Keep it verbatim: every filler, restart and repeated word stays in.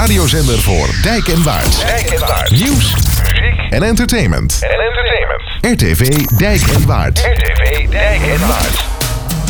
radiozender voor Dijk en Waard. Dijk en Waard. Nieuws, Muziek en entertainment. en entertainment. R T V Dijk en Waard. R T V Dijk en Waard.